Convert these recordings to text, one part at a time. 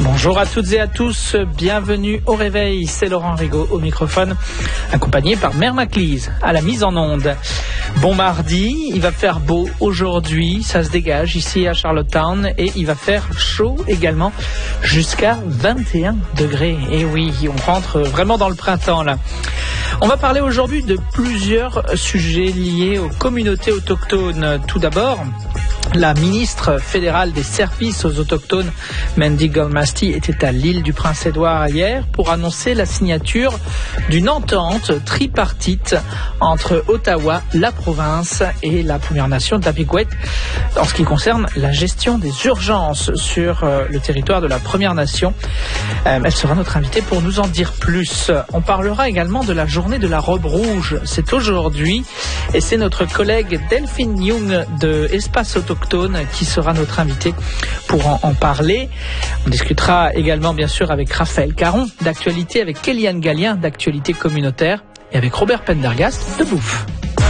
Bonjour à toutes et à tous, bienvenue au réveil, c'est Laurent Rigaud au microphone, accompagné par Mère Maclise à la mise en onde. Bon mardi, il va faire beau aujourd'hui, ça se dégage ici à Charlottetown et il va faire chaud également jusqu'à 21 degrés. Et oui, on rentre vraiment dans le printemps là. On va parler aujourd'hui de plusieurs sujets liés aux communautés autochtones. Tout d'abord, la ministre fédérale des services aux autochtones, Mandy Golmasti, était à l'île du Prince-Édouard hier pour annoncer la signature d'une entente tripartite entre Ottawa, la province et la Première Nation de Tapiquet en ce qui concerne la gestion des urgences sur le territoire de la Première Nation. Elle sera notre invitée pour nous en dire plus. On parlera également de la journée de la robe rouge. C'est aujourd'hui et c'est notre collègue Delphine Young de Espace Autochtone qui sera notre invitée pour en parler. On discutera également bien sûr avec Raphaël Caron d'actualité, avec Kéliane Gallien d'actualité communautaire et avec Robert Pendergast de bouffe.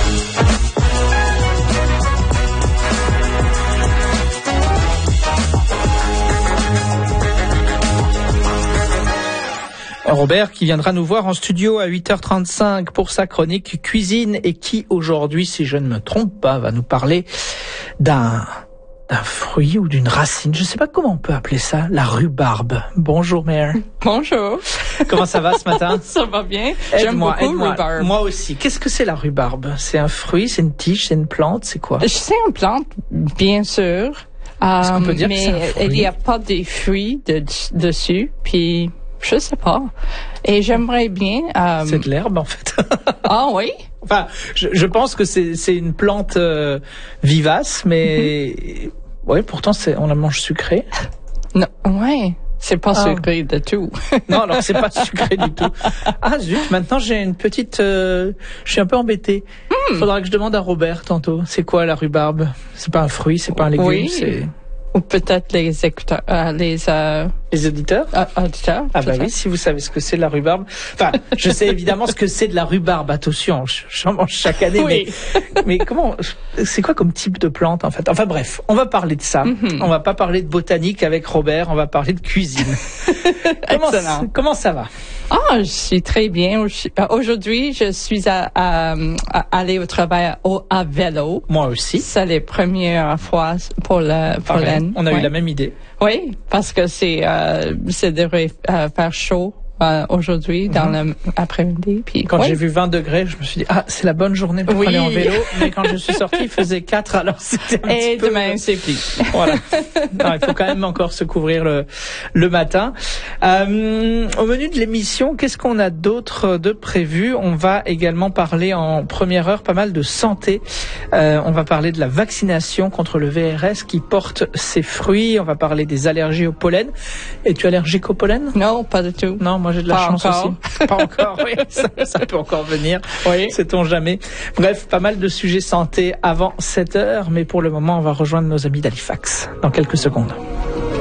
Robert qui viendra nous voir en studio à 8h35 pour sa chronique cuisine et qui aujourd'hui, si je ne me trompe pas, va nous parler d'un fruit ou d'une racine. Je ne sais pas comment on peut appeler ça, la rhubarbe. Bonjour Mère. Bonjour. Comment ça va ce matin? Ça va bien. J'aime beaucoup rhubarbe. Moi aussi. Qu'est-ce que c'est la rhubarbe? C'est un fruit, c'est une tige, c'est une plante, c'est quoi? C'est une plante, bien sûr. Est-ce qu'on peut dire que c'est un fruit? Mais il n'y a pas des fruits dessus, puis je sais pas. Et j'aimerais bien... C'est de l'herbe, en fait. Ah oui? Enfin, je pense que c'est une plante vivace, mais... Oui, pourtant, on la mange sucrée. Non, ouais. C'est pas sucré du tout. Non, alors c'est pas sucré du tout. Ah zut, maintenant j'ai une petite... je suis un peu embêté. Faudra que je demande à Robert tantôt. C'est quoi la rhubarbe? C'est pas un fruit, c'est pas un légume, oui. C'est... Ou peut-être les écouteurs, les auditeurs? Auditeurs. Ah bah oui, si vous savez ce que c'est de la rhubarbe. Enfin, je sais évidemment ce que c'est de la rhubarbe. Attention, j'en mange chaque année. Oui. Mais comment, c'est quoi comme type de plante en fait? Enfin bref, on va parler de ça. On va pas parler de botanique avec Robert, on va parler de cuisine. Comment ça va? Ah, je suis très bien. Aujourd'hui, je suis allée au travail à vélo. Moi aussi. C'est la première fois pour l'année. On a eu la même idée. Oui, parce que c'est devrait faire chaud aujourd'hui dans l'après-midi. Puis quand j'ai vu 20 degrés, je me suis dit c'est la bonne journée pour aller en vélo. Mais quand je suis sortie, il faisait 4, alors c'était un petit peu... demain c'est plus. Voilà. Non, il faut quand même encore se couvrir le matin. Au menu de l'émission, qu'est-ce qu'on a d'autre de prévu? On va également parler en première heure pas mal de santé. On va parler de la vaccination contre le VRS qui porte ses fruits. On va parler des allergies au pollen. Es-tu allergique au pollen? Non, pas du tout. Non, moi j'ai de la chance aussi. Pas encore, oui. Ça peut encore venir. Oui. Sait-on jamais. Bref, pas mal de sujets santé avant 7h, mais pour le moment, on va rejoindre nos amis d'Halifax dans quelques secondes.